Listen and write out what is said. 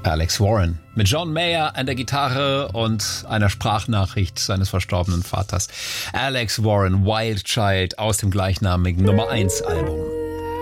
Alex Warren mit John Mayer an der Gitarre und einer Sprachnachricht seines verstorbenen Vaters. Alex Warren, Wild Child aus dem gleichnamigen Nummer 1 Album.